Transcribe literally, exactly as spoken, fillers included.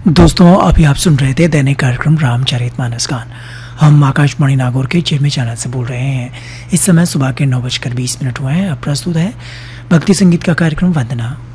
दोस्तों अभी आप सुन रहे थे दैनिक कार्यक्रम रामचरितमानस गान। हम आकाशवाणी नागौर के चिरमी चैनल से बोल रहे हैं। इस समय सुबह के नौ बजकर बीस मिनट हुए हैं। अब प्रस्तुत है भक्ति संगीत का कार्यक्रम वंदना।